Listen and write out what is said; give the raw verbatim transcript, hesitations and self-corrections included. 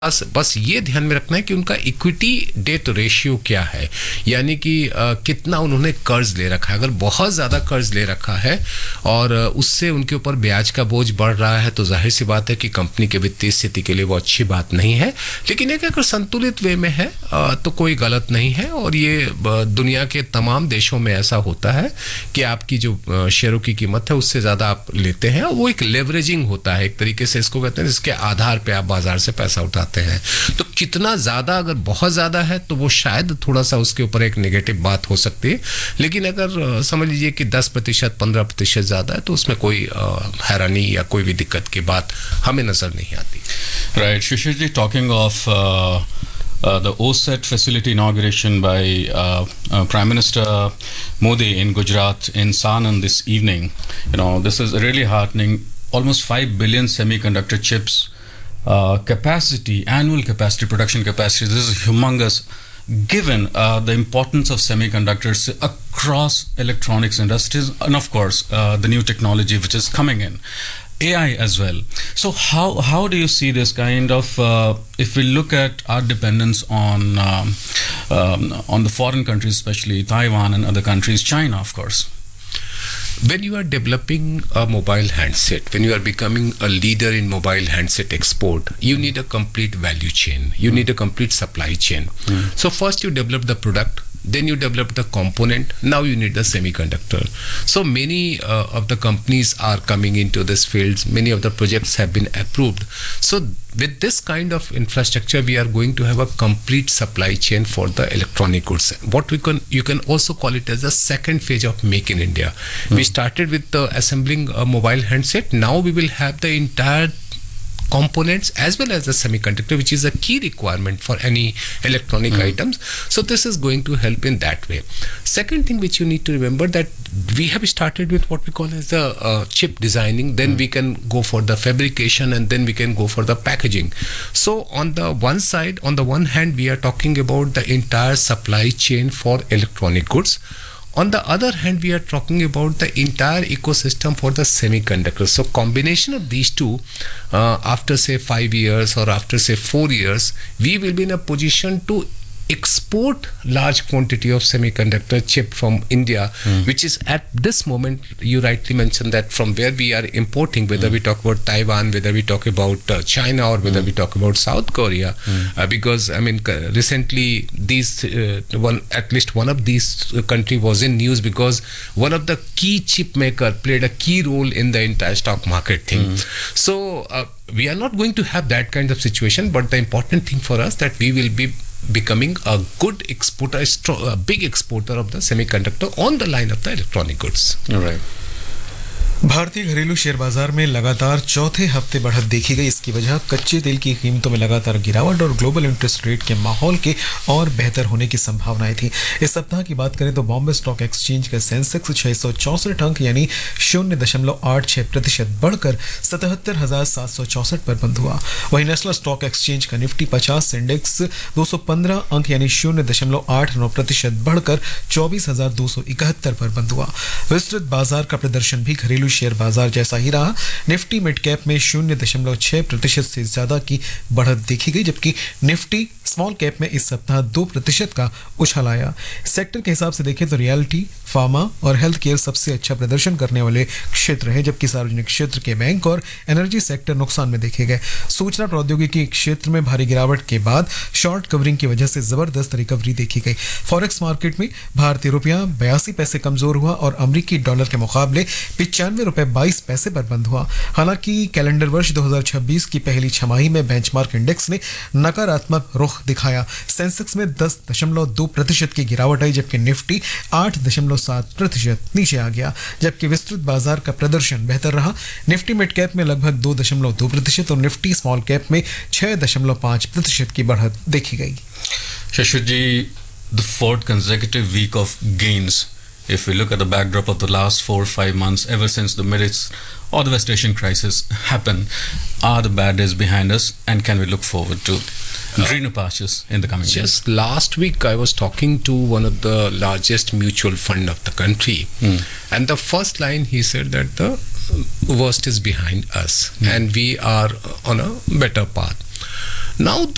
बस बस ये ध्यान में रखना है कि उनका इक्विटी डेट रेशियो क्या है, यानी कि आ, कितना उन्होंने कर्ज ले रखा है। अगर बहुत ज़्यादा कर्ज ले रखा है और उससे उनके ऊपर ब्याज का बोझ बढ़ रहा है तो जाहिर सी बात है कि कंपनी के वित्तीय स्थिति के लिए वो अच्छी बात नहीं है। लेकिन एक अगर संतुलित वे में है आ, तो कोई गलत नहीं है। और ये दुनिया के तमाम देशों में ऐसा होता है कि आपकी जो शेयरों की कीमत है उससे ज़्यादा आप लेते हैं, वो एक लेवरेजिंग होता है एक तरीके से, इसको कहते हैं, जिसके आधार पर आप बाजार से पैसा उठाते हैं। तो कितना ज्यादा, अगर बहुत ज्यादा है तो वो शायद थोड़ा सा उसके ऊपर एक नेगेटिव बात हो सकती है। लेकिन अगर समझ लीजिए कि दस प्रतिशत पंद्रह प्रतिशत ज्यादा है तो उसमें कोई हैरानी या कोई भी दिक्कत की बात हमें नजर नहीं आती। Right, Shishir ji, talking of Uh, the O S E T facility inauguration by uh, uh, Prime Minister Modi in Gujarat in Sanand this evening. You know, this is really heartening. Almost five billion semiconductor chips uh, capacity, annual capacity, production capacity. This is humongous, given uh, the importance of semiconductors across electronics industries, and of course uh, the new technology which is coming in. A I as well. So how how do you see this kind of uh, if we look at our dependence on um, um, on the foreign countries, especially Taiwan and other countries, China, of course? When you are developing a mobile handset, when you are becoming a leader in mobile handset export, you need a complete value chain. You mm. need a complete supply chain. Mm. So first you develop the product, then you develop the component, now you need the semiconductor. So many uh, of the companies are coming into this field, many of the projects have been approved. So with this kind of infrastructure, we are going to have a complete supply chain for the electronic goods. What we can, you can also call it as the second phase of Make in India. Mm. We started with the assembling a mobile handset, now we will have the entire components as well as the semiconductor, which is a key requirement for any electronic mm. items. So this is going to help in that way. Second thing which you need to remember, that we have started with what we call as the uh, chip designing, then mm. we can go for the fabrication, and then we can go for the packaging. So on the one side, on the one hand, we are talking about the entire supply chain for electronic goods. On the other hand, we are talking about the entire ecosystem for the semiconductors. So combination of these two, uh, after say five years or after say four years, we will be in a position to export large quantity of semiconductor chip from India, mm. which is at this moment, you rightly mentioned that from where we are importing, whether mm. we talk about Taiwan, whether we talk about uh, China, or whether mm. we talk about South Korea, mm. uh, because I mean recently these uh, one at least one of these uh, country was in news because one of the key chip maker played a key role in the entire stock market thing. Mm. So uh, we are not going to have that kind of situation, but the important thing for us that we will be becoming a good exporter, a, strong, a big exporter of the semiconductor on the line of the electronic goods. All right. भारतीय घरेलू share बाजार में लगातार चौथे हफ्ते बढ़त देखी गई। इसकी वजह कच्चे तेल की कीमतों में लगातार गिरावट और ग्लोबल इंटरेस्ट रेट के माहौल के और बेहतर होने की संभावनाएं थी। इस सप्ताह की बात करें तो बॉम्बे स्टॉक एक्सचेंज का सेंसेक्स छह सौ चौसठ अंक यानी शून्य दशमलव आठ छह प्रतिशत बढ़कर सतहत्तर हजार सात सौ चौसठ पर बंद हुआ। वहीं नेशनल स्टॉक एक्सचेंज का निफ्टी पचास इंडेक्स दो सौ पंद्रह अंक यानी शून्य दशमलव आठ नौ प्रतिशत बढ़कर चौबीस हजार दो सौ इकहत्तर पर बंद हुआ। विस्तृत बाजार का प्रदर्शन भी घरेलू शेयर बाजार जैसा ही रहा। निफ्टी मिड कैप में शून्य दशमलव छह प्रतिशत से ज्यादा की बढ़त देखी गई, जबकि निफ्टी स्मॉल कैप में इस सप्ताह दो प्रतिशत का उछाल आया। सेक्टर के हिसाब से देखें तो रियलिटी, फार्मा और हेल्थ केयर सबसे अच्छा प्रदर्शन करने वाले क्षेत्र हैं, जबकि सार्वजनिक क्षेत्र के बैंक और एनर्जी सेक्टर नुकसान में देखे गए। सूचना प्रौद्योगिकी क्षेत्र में भारी गिरावट के बाद शॉर्ट कवरिंग की वजह से जबरदस्त रिकवरी देखी गई। फॉरेक्स मार्केट में भारतीय रुपया बयासी पैसे कमजोर हुआ और अमेरिकी डॉलर के मुकाबले पिचानवे रुपए बाईस पैसे पर बंद हुआ। हालांकि कैलेंडर वर्ष दो हज़ार छब्बीस की पहली छमाही में बेंचमार्क इंडेक्स ने नकारात्मक रुख दिखाया। सेंसेक्स में दस दशमलव दो प्रतिशत की गिरावट आई, जबकि निफ्टी आठ दशमलव सात प्रतिशत नीचे आ गया। जबकि विस्तृत बाजार का प्रदर्शन बेहतर रहा। निफ्टी मिड कैप में लगभग दो दशमलव दो प्रतिशत और निफ्टी स्मॉल कैप में छह दशमलव पांच प्रतिशत की बढ़त देखी गई। शशिर जी, the fourth consecutive week of gains, if we look at the backdrop of the last four or five months, ever since the Middle East or the West Asian crisis happened, are the bad days behind us, and can we look forward to greener pastures in the coming Just years? Just last week, I was talking to one of the largest mutual fund of the country, mm. and the first line he said that the worst is behind us, mm. and we are on a better path. Now, the